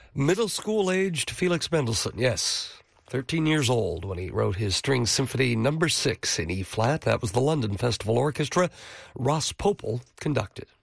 Middle school-aged Felix Mendelssohn, yes. 13 years old when he wrote his String Symphony No. 6 in E-flat. That was the London Festival Orchestra. Ross Popel conducted.